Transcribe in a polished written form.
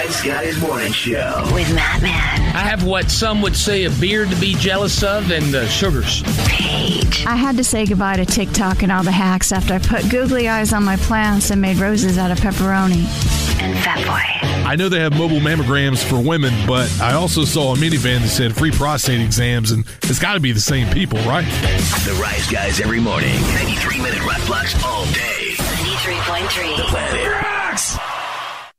Rise Guys Morning Show with Matt Man. I have what some would say a beard to be jealous of and sugars. Paige. I had to say goodbye to TikTok and all the hacks after I put googly eyes on my plants and made roses out of pepperoni. And Fatboy. I know they have mobile mammograms for women, but I also saw a minivan that said free prostate exams, and it's got to be the same people, right? The Rise Guys every morning. 93-minute rock blocks all day. 93.3. The Planet Rocks.